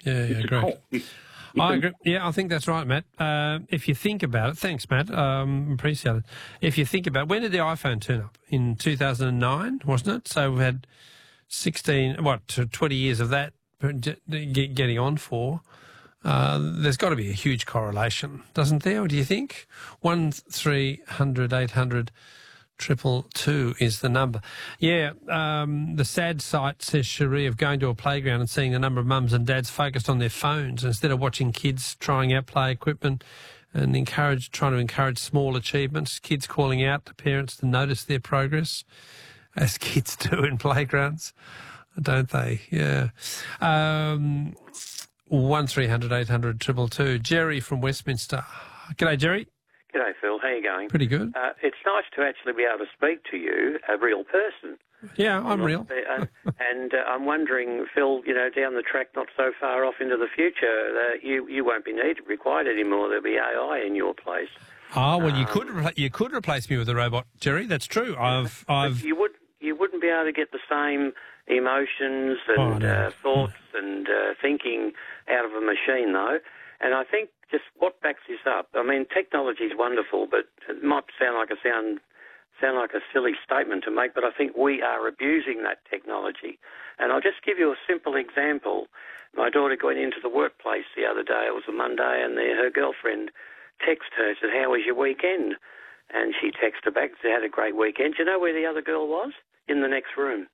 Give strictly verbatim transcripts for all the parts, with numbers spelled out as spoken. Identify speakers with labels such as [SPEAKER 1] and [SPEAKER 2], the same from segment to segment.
[SPEAKER 1] Yeah, yeah, great. I agree. Yeah, I think that's right, Matt. Uh, if you think about it, thanks, Matt. Um, appreciate it. If you think about it, when did the iPhone turn up? In two thousand nine, wasn't it? So we've had sixteen, what, twenty years of that getting on for. Uh, there's got to be a huge correlation, doesn't there? Or do you think? One three hundred eight hundred triple two is the number. Yeah, um, the sad sight, says Cherie, of going to a playground and seeing a number of mums and dads focused on their phones instead of watching kids trying out play equipment and encourage, trying to encourage small achievements. Kids calling out to parents to notice their progress, as kids do in playgrounds, don't they? Yeah. Um, one three hundred eight hundred triple two. Jerry from Westminster. G'day, Jerry.
[SPEAKER 2] G'day, Phil. How are you going?
[SPEAKER 1] Pretty good.
[SPEAKER 2] Uh, it's nice to actually be able to speak to you, a real person.
[SPEAKER 1] Yeah, I'm, I'm real.
[SPEAKER 2] Uh, and uh, I'm wondering, Phil, you know, down the track, not so far off into the future, uh, you you won't be needed, required anymore. There'll be A I in your place.
[SPEAKER 1] Oh well,
[SPEAKER 2] um,
[SPEAKER 1] you could re- you could replace me with a robot, Jerry. That's true. I've I've.
[SPEAKER 2] You would you wouldn't be able to get the same emotions and
[SPEAKER 1] oh, no.
[SPEAKER 2] uh, thoughts and uh, thinking out of a machine, though. And I think just what backs this up, I mean, technology is wonderful, but it might sound like a sound sound like a silly statement to make, but I think we are abusing that technology. And I'll just give you a simple example. My daughter went into the workplace the other day. It was a Monday, and there, her girlfriend texted her, said, "How was your weekend?" And she texted her back, said, "Had a great weekend." Do you know where the other girl was? In the next room.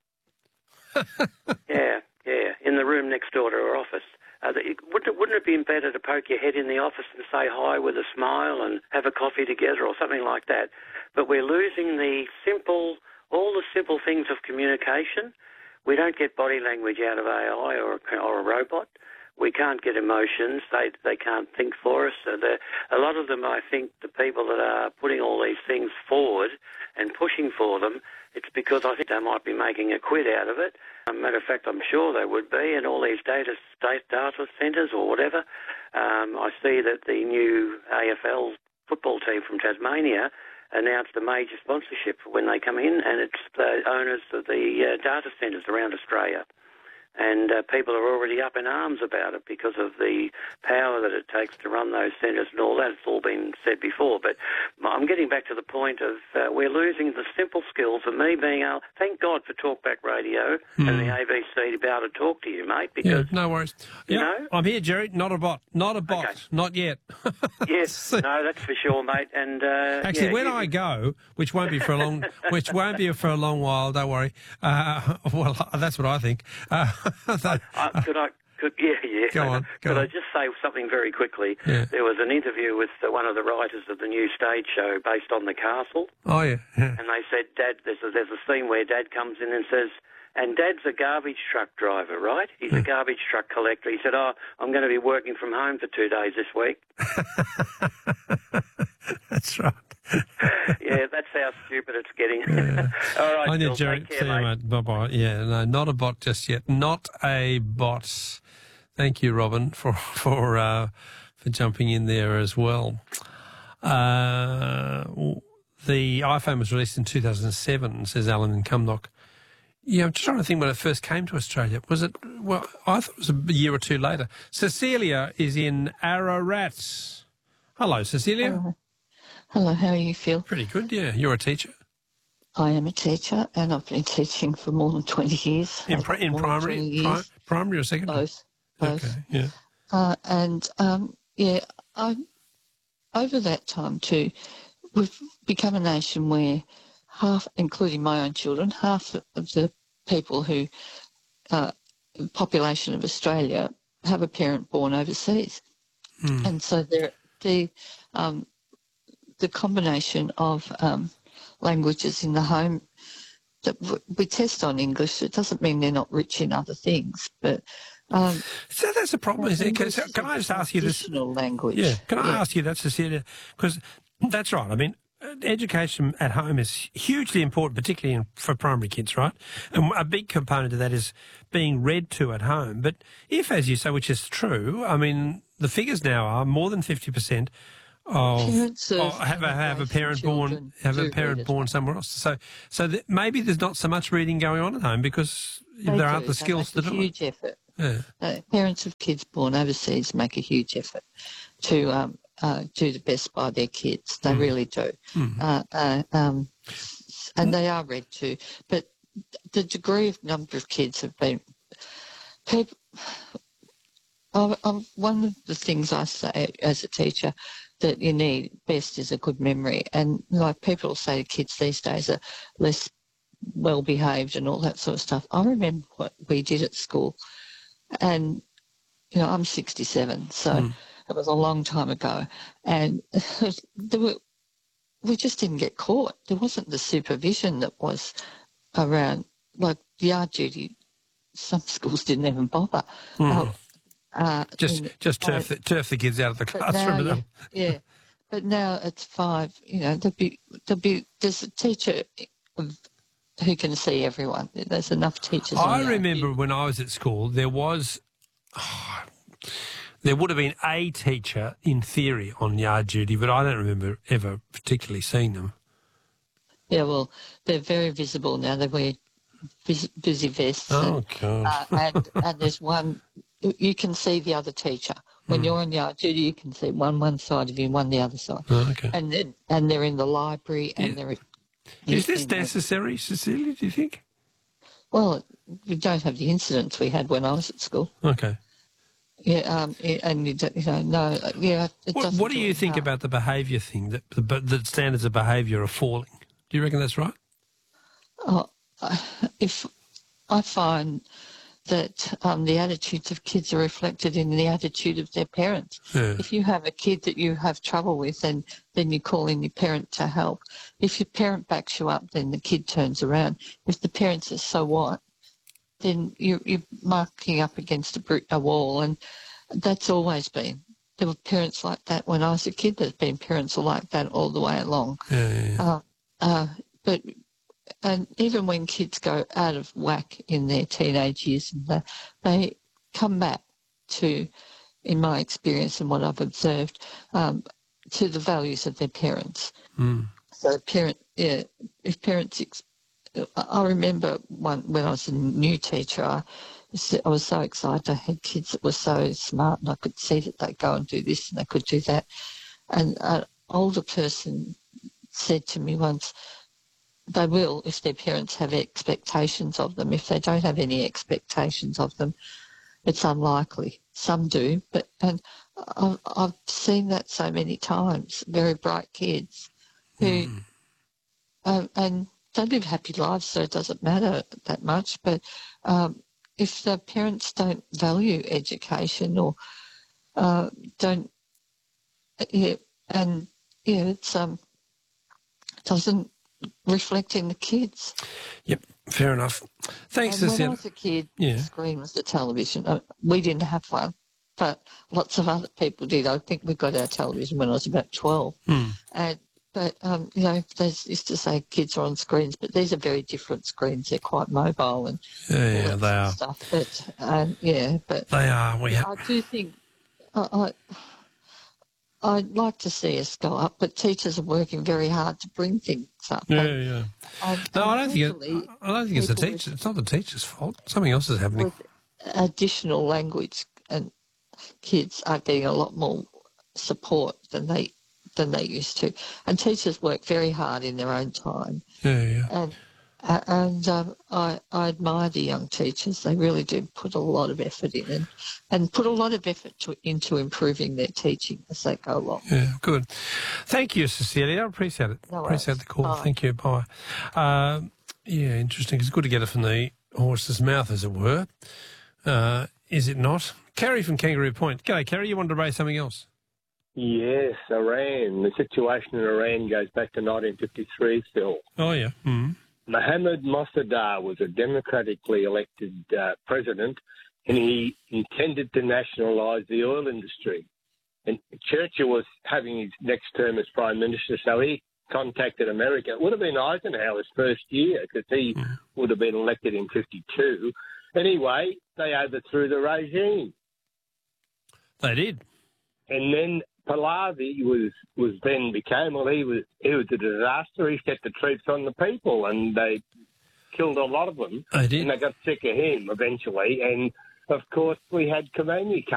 [SPEAKER 2] yeah, yeah, in the room next door to her office. Uh, wouldn't, it, wouldn't it be better to poke your head in the office and say hi with a smile and have a coffee together or something like that? But we're losing the simple, all the simple things of communication. We don't get body language out of A I or a, or a robot. We can't get emotions. They they can't think for us. So a lot of them, I think, the people that are putting all these things forward and pushing for them, it's because I think they might be making a quid out of it. As a matter of fact, I'm sure they would be, and all these data state data centres or whatever. Um, I see that the new A F L football team from Tasmania announced a major sponsorship when they come in, and it's the owners of the uh, data centres around Australia. And uh, people are already up in arms about it because of the power that it takes to run those centres and all that. It's all been said before. But I'm getting back to the point of uh, we're losing the simple skills of me being able, thank God for Talkback Radio mm. and the A B C to be able to talk to you, mate. Because,
[SPEAKER 1] yeah, no worries.
[SPEAKER 2] You
[SPEAKER 1] yep,
[SPEAKER 2] know,
[SPEAKER 1] I'm here, Jerry. Not a bot. Not a bot. Okay. Not yet.
[SPEAKER 2] Yes, no, that's for sure, mate. And uh,
[SPEAKER 1] Actually,
[SPEAKER 2] yeah,
[SPEAKER 1] when
[SPEAKER 2] you,
[SPEAKER 1] I go, which won't be for a long, which won't be for a long while, don't worry. Uh, well, that's what I think. Uh,
[SPEAKER 2] uh, could I? Could, yeah, yeah.
[SPEAKER 1] Go on. Go
[SPEAKER 2] could
[SPEAKER 1] on.
[SPEAKER 2] I just say something very quickly?
[SPEAKER 1] Yeah.
[SPEAKER 2] There was an interview with uh, one of the writers of the new stage show based on The Castle.
[SPEAKER 1] Oh, yeah. yeah.
[SPEAKER 2] And they said, Dad, there's a, there's a scene where Dad comes in and says, and Dad's a garbage truck driver, right? He's yeah. a garbage truck collector. He said, oh, I'm going to be working from home for two days this week.
[SPEAKER 1] That's right.
[SPEAKER 2] Yeah, that's how stupid it's getting.
[SPEAKER 1] Yeah.
[SPEAKER 2] All right,
[SPEAKER 1] I
[SPEAKER 2] Phil,
[SPEAKER 1] need Jerry.
[SPEAKER 2] take care,
[SPEAKER 1] See you,
[SPEAKER 2] mate.
[SPEAKER 1] mate. Bye-bye. Yeah, no, not a bot just yet. Not a bot. Thank you, Robin, for for uh, for jumping in there as well. Uh, the iPhone was released in two thousand seven, says Alan in Cumnock. Yeah, I'm just trying to think when it first came to Australia. Was it, well, I thought it was a year or two later. Cecilia is in Ararat. Hello, Cecilia.
[SPEAKER 3] Hello. Hello, how are you, Phil?
[SPEAKER 1] Pretty good, yeah. You're a teacher?
[SPEAKER 3] I am a teacher, and I've been teaching for more than twenty years.
[SPEAKER 1] In, pri- in primary pri- primary or secondary?
[SPEAKER 3] Both. Both.
[SPEAKER 1] Okay, yeah.
[SPEAKER 3] Uh, and, um, yeah, I, over that time too, we've become a nation where half, including my own children, half of the people who, uh, population of Australia have a parent born overseas. Mm. And so they're, the, um, the combination of um, languages in the home that w- we test on English, it doesn't mean they're not rich in other things, but um,
[SPEAKER 1] so that's a problem, isn't it? Can, can I just ask you this?
[SPEAKER 3] Language.
[SPEAKER 1] Yeah. Can I
[SPEAKER 3] yeah.
[SPEAKER 1] ask you that, Cecilia? Because that's right. I mean, education at home is hugely important, particularly in, for primary kids, right? And a big component of that is being read to at home. But if, as you say, which is true, I mean, the figures now are more than fifty percent of, of have a have a parent born have a parent born somewhere else. So so that maybe there's not so much reading going on at home because
[SPEAKER 3] they
[SPEAKER 1] there
[SPEAKER 3] do.
[SPEAKER 1] aren't the
[SPEAKER 3] they
[SPEAKER 1] skills to
[SPEAKER 3] make a
[SPEAKER 1] do
[SPEAKER 3] huge
[SPEAKER 1] it.
[SPEAKER 3] effort.
[SPEAKER 1] Yeah.
[SPEAKER 3] Uh, parents of kids born overseas make a huge effort to um, uh, do the best by their kids. They
[SPEAKER 1] Mm.
[SPEAKER 3] really do.
[SPEAKER 1] Mm.
[SPEAKER 3] Uh, uh, um, and they are read to. But the degree of number of kids have been... People, I, I'm, one of the things I say as a teacher that you need best is a good memory. And like people say to kids these days are less well behaved and all that sort of stuff. I remember what we did at school, and you know I'm sixty-seven, so
[SPEAKER 1] Mm.
[SPEAKER 3] it was a long time ago, and there were, we just didn't get caught. There wasn't the supervision that was around, like yard duty. Some schools didn't even bother.
[SPEAKER 1] Mm.
[SPEAKER 3] Uh, uh,
[SPEAKER 1] Just
[SPEAKER 3] in,
[SPEAKER 1] just turf the, turf the kids out of the
[SPEAKER 3] but
[SPEAKER 1] classroom.
[SPEAKER 3] now,
[SPEAKER 1] And
[SPEAKER 3] yeah, yeah, but now it's five. You know, there'll be there'll be there's a teacher who can see everyone. There's enough teachers.
[SPEAKER 1] I
[SPEAKER 3] on
[SPEAKER 1] remember
[SPEAKER 3] the
[SPEAKER 1] when I was at school, there was, oh, there would have been a teacher in theory on yard duty, but I don't remember ever particularly seeing them.
[SPEAKER 3] Yeah, well, they're very visible now. They wear busy, busy vests.
[SPEAKER 1] Oh,
[SPEAKER 3] and,
[SPEAKER 1] God.
[SPEAKER 3] uh, and, and there's one, you can see the other teacher. When
[SPEAKER 1] Mm.
[SPEAKER 3] you're on yard duty, you can see one one side of you, one the other side.
[SPEAKER 1] Oh, okay.
[SPEAKER 3] And then, and they're in the library, and
[SPEAKER 1] Yeah.
[SPEAKER 3] they're...
[SPEAKER 1] Is this
[SPEAKER 3] in the-
[SPEAKER 1] necessary, Cecilia, do you think?
[SPEAKER 3] Well, we don't have the incidents we had when I was at school.
[SPEAKER 1] Okay.
[SPEAKER 3] Yeah, um, yeah, and you, don't, you know, no, yeah, it
[SPEAKER 1] What,
[SPEAKER 3] doesn't
[SPEAKER 1] what do you
[SPEAKER 3] any
[SPEAKER 1] think
[SPEAKER 3] harm.
[SPEAKER 1] about the behaviour thing, that the, the standards of behaviour are falling? Do you reckon that's right?
[SPEAKER 3] Oh, if I find that um, the attitudes of kids are reflected in the attitude of their parents.
[SPEAKER 1] Yeah.
[SPEAKER 3] If you have a kid that you have trouble with, then, then you call in your parent to help. If your parent backs you up, then the kid turns around. If the parent says, so what, then you're, you're marking up against a, brick, a wall, and that's always been. There were parents like that when I was a kid. There's been parents like that all the way along.
[SPEAKER 1] Yeah, yeah, yeah.
[SPEAKER 3] Uh, uh, but and even when kids go out of whack in their teenage years, they, they come back to, in my experience and what I've observed, um, to the values of their parents.
[SPEAKER 1] Mm.
[SPEAKER 3] So parent, yeah, if parents, ex- I remember one when I was a new teacher, I, I was so excited. I had kids that were so smart, and I could see that they'd go and do this and they could do that. And an older person said to me once, they will if their parents have expectations of them. If they don't have any expectations of them, it's unlikely. Some do, but and I've, I've seen that so many times. Very bright kids who,
[SPEAKER 1] Mm.
[SPEAKER 3] um, and they live happy lives, so it doesn't matter that much. But um, if the parents don't value education or uh, don't, yeah, and yeah, it's um doesn't reflect in the kids.
[SPEAKER 1] Yep, fair enough. Thanks,
[SPEAKER 3] And when I
[SPEAKER 1] Cecilia.
[SPEAKER 3] was a kid,
[SPEAKER 1] Yeah.
[SPEAKER 3] the screen was the television. Uh, We didn't have one, but lots of other people did. I think we got our television when I was about twelve.
[SPEAKER 1] Mm.
[SPEAKER 3] And but um, you know, they used to say kids are on screens, but these are very different screens. They're quite mobile and
[SPEAKER 1] Yeah,
[SPEAKER 3] all
[SPEAKER 1] yeah,
[SPEAKER 3] that
[SPEAKER 1] they
[SPEAKER 3] sort
[SPEAKER 1] are.
[SPEAKER 3] of stuff. But um, yeah, but
[SPEAKER 1] They are. We have.
[SPEAKER 3] I do think I, I I'd like to see us go up, but teachers are working very hard to bring things up.
[SPEAKER 1] Yeah,
[SPEAKER 3] And-
[SPEAKER 1] yeah.
[SPEAKER 3] and
[SPEAKER 1] No, I don't think it,
[SPEAKER 3] unfortunately,
[SPEAKER 1] I don't think it's the
[SPEAKER 3] people with-
[SPEAKER 1] teacher. It's not the teacher's fault. Something else is happening.
[SPEAKER 3] with additional language, and kids are getting a lot more support than they than they used to. And teachers work very hard in their own time.
[SPEAKER 1] Yeah, yeah.
[SPEAKER 3] And uh, and um, I, I admire the young teachers. They really do put a lot of effort in and, and put a lot of effort to, into improving their teaching as they go along.
[SPEAKER 1] Yeah, good. Thank you, Cecilia. I appreciate it.
[SPEAKER 3] No
[SPEAKER 1] appreciate
[SPEAKER 3] worries.
[SPEAKER 1] the call.
[SPEAKER 3] Bye.
[SPEAKER 1] Thank you. Bye. Uh, yeah, interesting. It's good to get it from the horse's mouth, as it were. Uh, is it not? Kerry from Kangaroo Point. G'day, Kerry. You wanted to raise something else?
[SPEAKER 4] Yes, Iran. The situation in Iran goes back to nineteen fifty-three, Phil.
[SPEAKER 1] Oh, yeah. Mm.
[SPEAKER 4] Mohammad Mossadegh was a democratically elected uh, president, and he intended to nationalise the oil industry. And Churchill was having his next term as Prime Minister, so he contacted America. It would have been Eisenhower's first year because he
[SPEAKER 1] Mm.
[SPEAKER 4] would have been elected in fifty-two. Anyway, they overthrew the regime.
[SPEAKER 1] They did.
[SPEAKER 4] And then Pahlavi was, was then became, well, he was, he was a disaster. He set the troops on the people and they killed a lot of them.
[SPEAKER 1] They did.
[SPEAKER 4] And they got sick of him eventually. And of course, we had Khomeini